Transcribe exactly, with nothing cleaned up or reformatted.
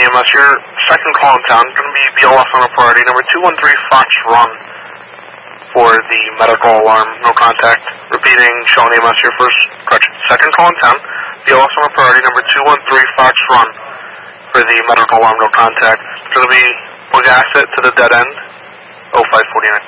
M S, your second call in town is going to be B L S on a priority number two one three Fox Run for the medical alarm, no contact. Repeating, Shawnee M S, your first, correction, second call in town, B L S on a priority number two one three Fox Run for the medical alarm, no contact. It's going to be Pulaski to the dead end, oh five forty-nine.